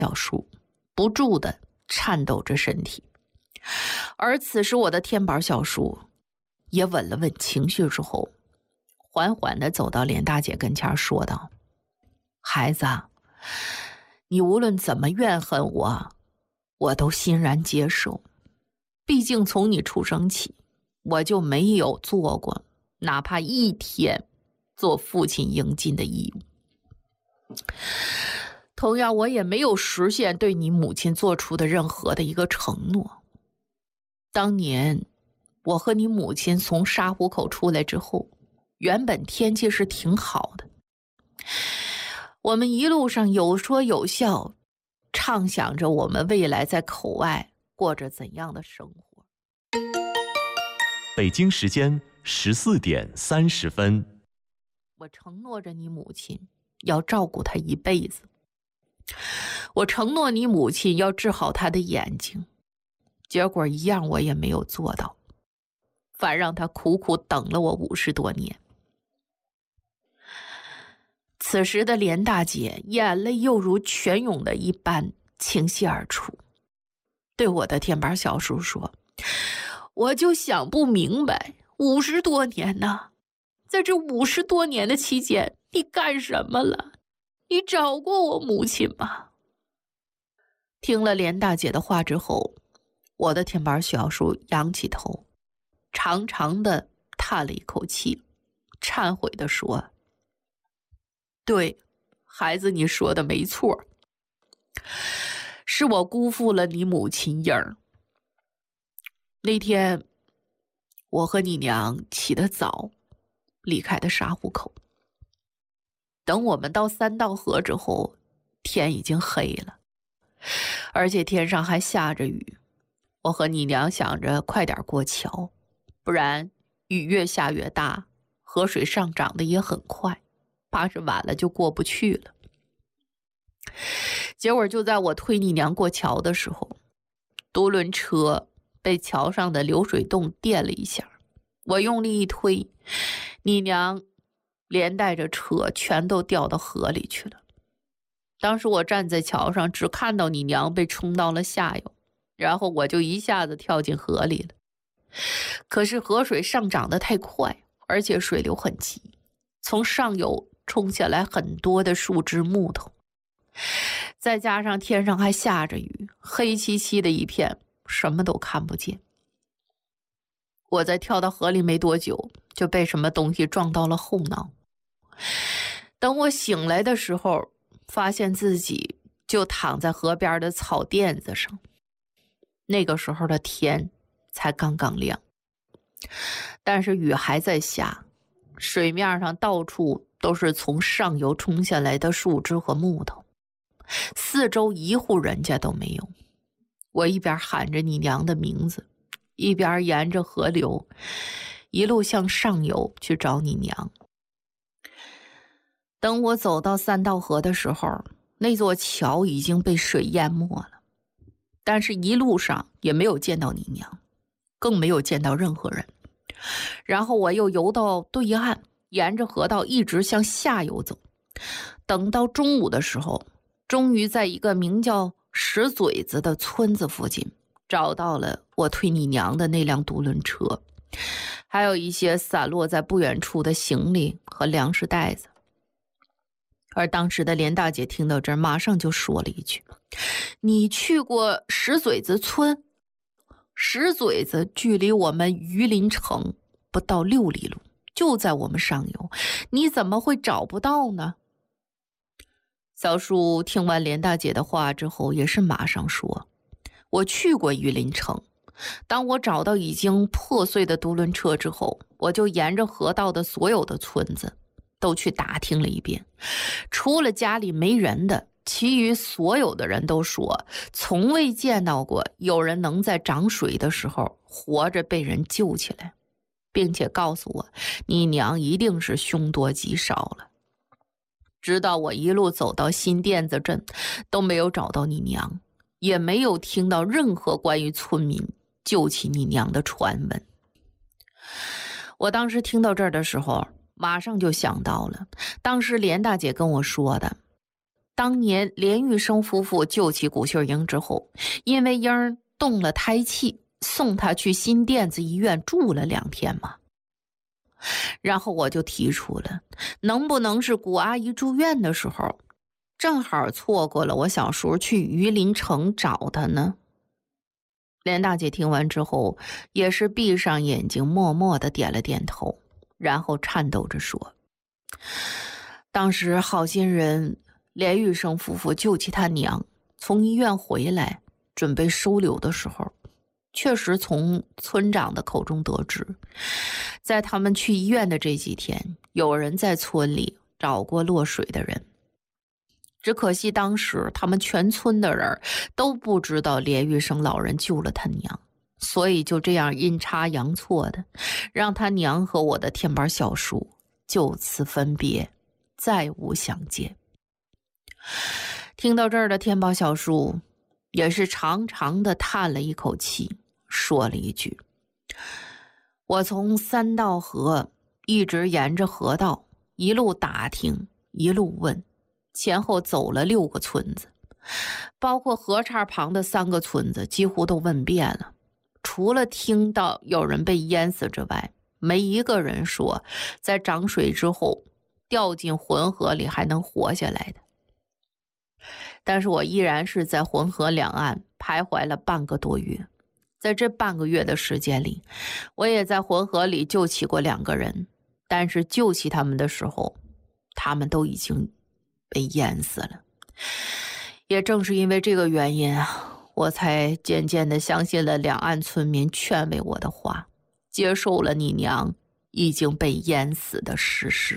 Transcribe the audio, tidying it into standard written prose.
小叔不住地颤抖着身体。而此时我的天宝小叔也稳了稳情绪之后，缓缓地走到连大姐跟前说道：孩子，你无论怎么怨恨我，我都欣然接受。毕竟从你出生起，我就没有做过哪怕一天做父亲应尽的义务。同样，我也没有实现对你母亲做出的任何的一个承诺。当年我和你母亲从沙湖口出来之后，原本天气是挺好的，我们一路上有说有笑，畅想着我们未来在口外过着怎样的生活。 北京时间14点30分。 我承诺着你母亲要照顾她一辈子，我承诺你母亲要治好她的眼睛，结果一样我也没有做到，反让她苦苦等了我50多年。此时的连大姐眼泪又如泉涌的一般倾泻而出，对我的天板小叔说：我就想不明白，50多年呢，在这50多年的期间，你干什么了？你找过我母亲吗？听了连大姐的话之后，我的天板小叔仰起头，长长的叹了一口气，忏悔地说：对，孩子，你说的没错，是我辜负了你母亲英儿。那天我和你娘起得早，离开的沙湖口。等我们到三道河之后，天已经黑了，而且天上还下着雨。我和你娘想着快点过桥，不然雨越下越大，河水上涨的也很快，怕是晚了就过不去了。结果就在我推你娘过桥的时候，独轮车被桥上的流水洞电了一下，我用力一推，你娘连带着车全都掉到河里去了。当时我站在桥上，只看到你娘被冲到了下游，然后我就一下子跳进河里了。可是河水上涨得太快，而且水流很急，从上游冲下来很多的树枝木头，再加上天上还下着雨，黑漆漆的一片，什么都看不见。我在跳到河里没多久，就被什么东西撞到了后脑。等我醒来的时候，发现自己就躺在河边的草垫子上。那个时候的天才刚刚亮，但是雨还在下，水面上到处都是从上游冲下来的树枝和木头，四周一户人家都没有。我一边喊着你娘的名字，一边沿着河流一路向上游去找你娘。等我走到三道河的时候，那座桥已经被水淹没了，但是一路上也没有见到你娘，更没有见到任何人。然后我又游到对岸，沿着河道一直向下游走。等到中午的时候，终于在一个名叫石嘴子的村子附近找到了我推你娘的那辆独轮车，还有一些散落在不远处的行李和粮食袋子。而当时的连大姐听到这儿，马上就说了一句：你去过石嘴子村？石嘴子距离我们榆林城不到6里路，就在我们上游，你怎么会找不到呢？小叔听完连大姐的话之后，也是马上说：我去过榆林城，当我找到已经破碎的独轮车之后，我就沿着河道的所有的村子都去打听了一遍，除了家里没人的，其余所有的人都说从未见到过有人能在涨水的时候活着被人救起来，并且告诉我你娘一定是凶多吉少了。直到我一路走到新店子镇，都没有找到你娘，也没有听到任何关于村民救起你娘的传闻。我当时听到这儿的时候，马上就想到了当时连大姐跟我说的， 当年连玉生夫妇救起古杏英之后，因为英儿动了胎气，送她去新店子医院住了2天嘛。然后我就提出了，能不能是古阿姨住院的时候，正好错过了我小叔去榆林城找她呢？连大姐听完之后，也是闭上眼睛，默默地点了点头，然后颤抖着说：当时好心人连玉生夫妇救起他娘，从医院回来准备收留的时候，确实从村长的口中得知，在他们去医院的这几天，有人在村里找过落水的人。只可惜当时他们全村的人都不知道连玉生老人救了他娘，所以就这样阴差阳错的让他娘和我的天班小叔就此分别，再无相见。听到这儿的天宝小叔也是长长的叹了一口气，说了一句：我从三道河一直沿着河道一路打听一路问，前后走了6个村子，包括河岔旁的3个村子几乎都问遍了，除了听到有人被淹死之外，没一个人说在涨水之后掉进浑河里还能活下来的。但是我依然是在浑河两岸徘徊了半个多月，在这半个月的时间里，我也在浑河里救起过2个人，但是救起他们的时候，他们都已经被淹死了。也正是因为这个原因啊，我才渐渐地相信了两岸村民劝慰我的话，接受了你娘已经被淹死的事实。